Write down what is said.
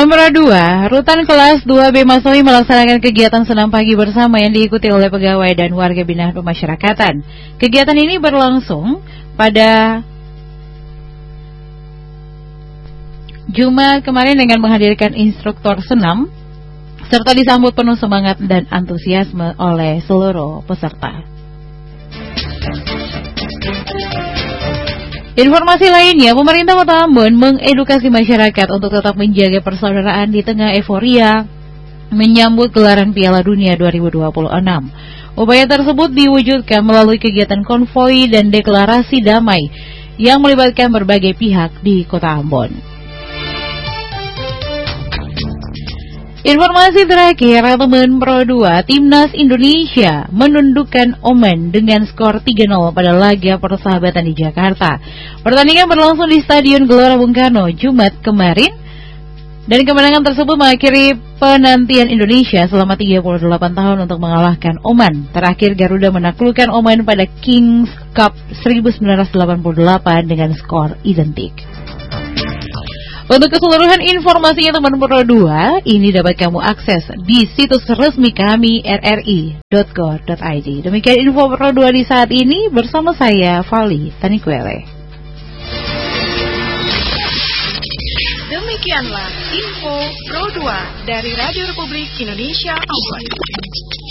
Nomor 2, Rutan Kelas 2B Masawi melaksanakan kegiatan senam pagi bersama yang diikuti oleh pegawai dan warga binaan pemasyarakatan. Kegiatan ini berlangsung pada Jumat kemarin dengan menghadirkan instruktur senam serta disambut penuh semangat dan antusiasme oleh seluruh peserta. Informasi lainnya, pemerintah Kota Ambon mengedukasi masyarakat untuk tetap menjaga persaudaraan di tengah euforia menyambut gelaran Piala Dunia 2026. Upaya tersebut diwujudkan melalui kegiatan konvoi dan deklarasi damai yang melibatkan berbagai pihak di Kota Ambon. Informasi terakhir, teman Pro 2, Timnas Indonesia menundukkan Oman dengan skor 3-0 pada laga persahabatan di Jakarta. Pertandingan berlangsung di Stadion Gelora Bung Karno Jumat kemarin, dan kemenangan tersebut mengakhiri penantian Indonesia selama 38 tahun untuk mengalahkan Oman. Terakhir Garuda menaklukkan Oman pada Kings Cup 1988 dengan skor identik. Untuk keseluruhan informasinya teman Pro 2, ini dapat kamu akses di situs resmi kami rri.go.id. Demikian info Pro 2 di saat ini bersama saya Vali Tanikwele. Demikianlah info Pro 2 dari Radio Republik Indonesia Ambon.